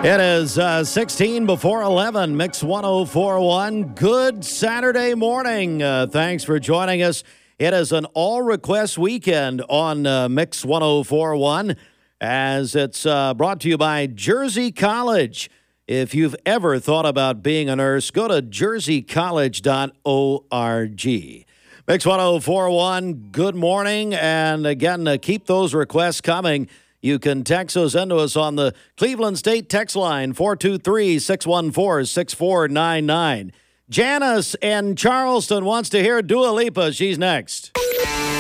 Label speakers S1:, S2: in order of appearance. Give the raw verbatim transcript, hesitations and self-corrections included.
S1: It is uh, sixteen before eleven, Mix one oh four point one. Good Saturday morning. Uh, thanks for joining us. It is an all-request weekend on uh, Mix one oh four point one as it's uh, brought to you by Jersey College. If you've ever thought about being a nurse, go to jersey college dot org. Mix one oh four point one, good morning. And again, uh, keep those requests coming. You can text those into us on the Cleveland State text line, four two three, six one four, six four nine nine. Janice in Charleston wants to hear Dua Lipa. She's next.